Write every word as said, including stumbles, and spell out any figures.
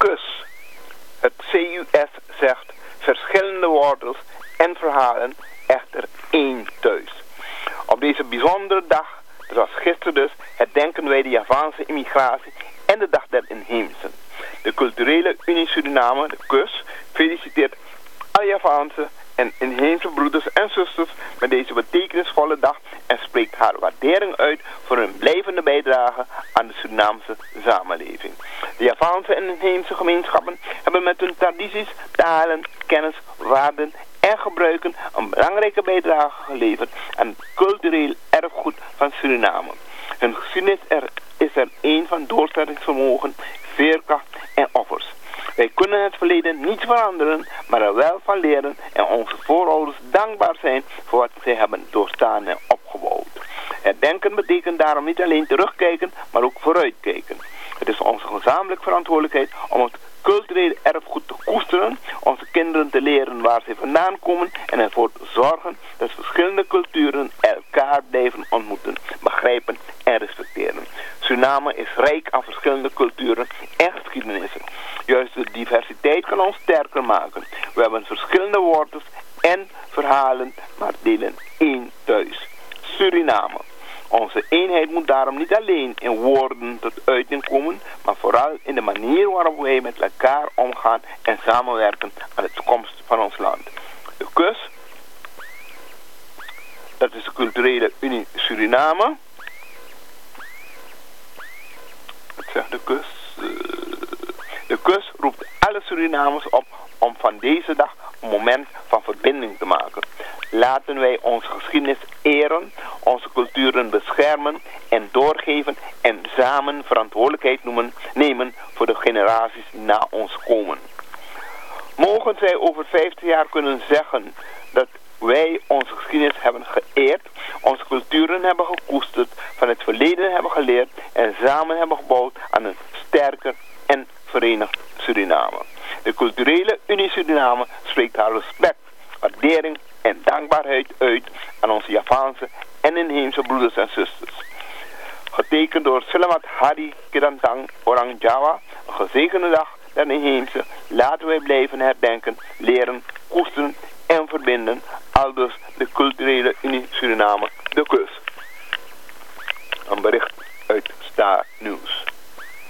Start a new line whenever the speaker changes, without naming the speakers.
kus. Het C U S zegt verschillende wortels en verhalen, echter één thuis. Op deze bijzondere dag, dat was gisteren dus, herdenken wij de Javaanse immigratie en de dag der inheemsen. De Culturele Unie Suriname, de K U S, feliciteert alle Javaanse en inheemse broeders en zusters met deze betekenisvolle dag en spreekt haar waardering uit voor hun blijvende bijdrage aan de Surinaamse samenleving. De Javaanse en inheemse gemeenschappen hebben met hun tradities, talen, kennis, waarden en gebruiken een belangrijke bijdrage geleverd aan het cultureel erfgoed van Suriname. Hun geschiedenis er, is er een van doorzettingsvermogen, veerkracht en offers. Wij kunnen het verleden niet veranderen, maar er wel van leren en onze voorouders dankbaar zijn voor wat zij hebben doorstaan en opgebouwd. Herdenken betekent daarom niet alleen terugkijken, maar ook vooruitkijken. Het is onze gezamenlijke verantwoordelijkheid om het culturele erfgoed te koesteren, onze kinderen te leren waar ze vandaan komen en ervoor te zorgen dat verschillende culturen elkaar blijven ontmoeten, begrijpen en respecteren. Suriname is rijk aan verschillende culturen en geschiedenissen. Juist de diversiteit kan ons sterker maken. We hebben verschillende wortels en verhalen, maar delen één thuis. Suriname. Onze eenheid moet daarom niet alleen in woorden tot uiting komen, maar vooral in de manier waarop wij met elkaar omgaan en samenwerken aan de toekomst van ons land. De K U S, dat is de Culturele Unie Suriname. Wat zegt de K U S? De K U S roept alle Surinamers op om van deze dag een moment van verbinding te maken. Laten wij onze geschiedenis eren, onze culturen beschermen en doorgeven en samen verantwoordelijkheid noemen, nemen voor de generaties die na ons komen. Mogen zij over vijftig jaar kunnen zeggen dat wij onze geschiedenis hebben geëerd, onze culturen hebben gekoesterd, van het verleden hebben geleerd en samen hebben gebouwd aan een sterker en verenigd Suriname. De Culturele Unie Suriname spreekt haar respect, waardering en dankbaarheid uit aan onze Javaanse en inheemse broeders en zusters. Getekend door Selamat Hari Kirantang Orang Jawa, een gezegende dag der inheemse, laten wij blijven herdenken, leren, koesteren en verbinden, aldus de Culturele Unie Suriname, de K U S. Een bericht uit Star News.